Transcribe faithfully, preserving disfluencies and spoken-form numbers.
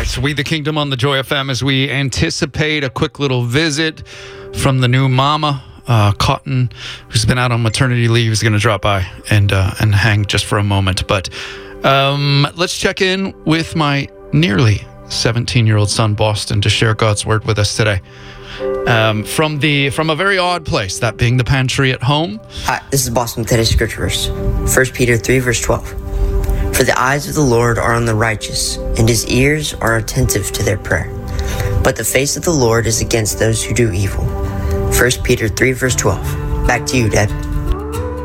right, We the Kingdom on the Joy F M as we anticipate a quick little visit from the new mama. Uh, Cotton, who's been out on maternity leave, is going to drop by and uh, and hang just for a moment. But um, let's check in with my nearly seventeen-year-old son, Boston, to share God's word with us today. Um, from the from a very odd place, that being the pantry at home. Hi, this is Boston with today's scripture verse, First Peter three, verse twelve. For the eyes of the Lord are on the righteous, and his ears are attentive to their prayer. But the face of the Lord is against those who do evil. First Peter three, verse twelve. Back to you, Dad.